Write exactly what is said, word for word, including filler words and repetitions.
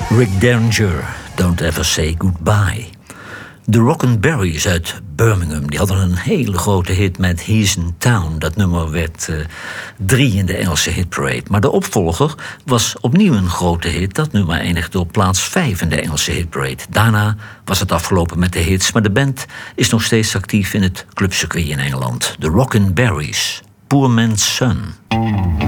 Rick Derringer, Don't Ever Say Goodbye. De Rockenberries uit Birmingham die hadden een hele grote hit met He's in Town. Dat nummer werd uh, drie in de Engelse hitparade. Maar de opvolger was opnieuw een grote hit. Dat nummer eindigde op plaats vijf in de Engelse hitparade. Daarna was het afgelopen met de hits. Maar de band is nog steeds actief in het clubcircuit in Engeland. De Rockenberries, Poor Man's Son.